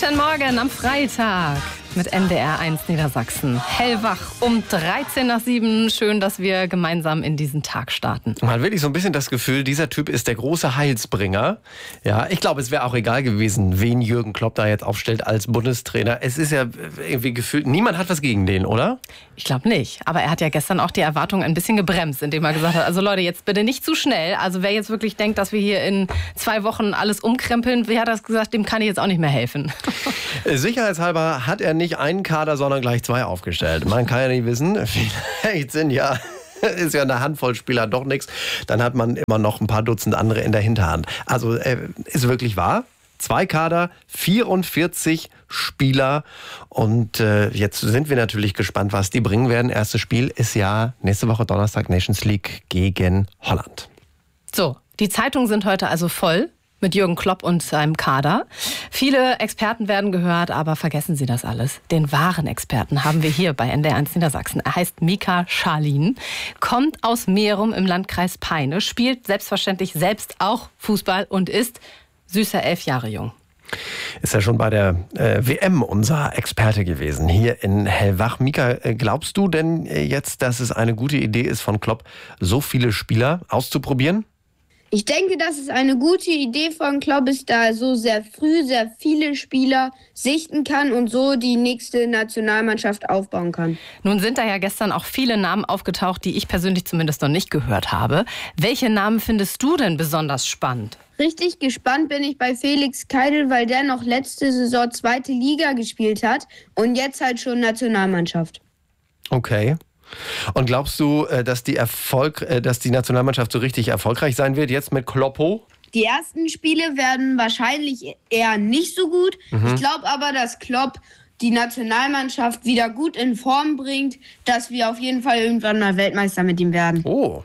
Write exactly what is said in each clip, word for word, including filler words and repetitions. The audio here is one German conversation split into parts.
Guten Morgen am Freitag mit N D R eins Niedersachsen. Hellwach um dreizehn nach sieben. Schön, dass wir gemeinsam in diesen Tag starten. Man hat wirklich so ein bisschen das Gefühl, dieser Typ ist der große Heilsbringer. Ja, ich glaube, es wäre auch egal gewesen, wen Jürgen Klopp da jetzt aufstellt als Bundestrainer. Es ist ja irgendwie gefühlt, niemand hat was gegen den, oder? Ich glaube nicht. Aber er hat ja gestern auch die Erwartungen ein bisschen gebremst, indem er gesagt hat, also Leute, jetzt bitte nicht zu schnell. Also wer jetzt wirklich denkt, dass wir hier in zwei Wochen alles umkrempeln, wie hat er das gesagt, dem kann ich jetzt auch nicht mehr helfen. Sicherheitshalber hat er nicht einen Kader, sondern gleich zwei aufgestellt. Man kann ja nicht wissen, vielleicht sind ja, ist ja eine Handvoll Spieler doch nichts. Dann hat man immer noch ein paar Dutzend andere in der Hinterhand. Also äh, ist wirklich wahr. Zwei Kader, vierundvierzig Spieler und äh, jetzt sind wir natürlich gespannt, was die bringen werden. Erstes Spiel ist ja nächste Woche Donnerstag Nations League gegen Holland. So, die Zeitungen sind heute also voll mit Jürgen Klopp und seinem Kader. Viele Experten werden gehört, aber vergessen Sie das alles. Den wahren Experten haben wir hier bei N D R eins Niedersachsen. Er heißt Mika Scharlin, kommt aus Merum im Landkreis Peine, spielt selbstverständlich selbst auch Fußball und ist süßer elf Jahre jung. Ist ja schon bei der äh, W M unser Experte gewesen, hier in Hellwach. Mika, äh, glaubst du denn äh, jetzt, dass es eine gute Idee ist von Klopp, so viele Spieler auszuprobieren? Ich denke, dass es eine gute Idee von Klopp ist, da er so sehr früh sehr viele Spieler sichten kann und so die nächste Nationalmannschaft aufbauen kann. Nun sind da ja gestern auch viele Namen aufgetaucht, die ich persönlich zumindest noch nicht gehört habe. Welche Namen findest du denn besonders spannend? Richtig gespannt bin ich bei Felix Keidel, weil der noch letzte Saison zweite Liga gespielt hat und jetzt halt schon Nationalmannschaft. Okay. Und glaubst du, dass die Erfolg, dass die Nationalmannschaft so richtig erfolgreich sein wird jetzt mit Kloppo? Die ersten Spiele werden wahrscheinlich eher nicht so gut. Mhm. Ich glaube aber, dass Klopp die Nationalmannschaft wieder gut in Form bringt, dass wir auf jeden Fall irgendwann mal Weltmeister mit ihm werden. Oh.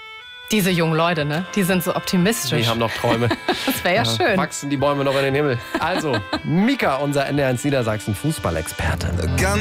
Diese jungen Leute, ne? Die sind so optimistisch. Die haben noch Träume. Das wäre ja, ja schön. Wachsen die Bäume noch in den Himmel. Also, Mika, unser N D R eins Niedersachsen Fußballexperte.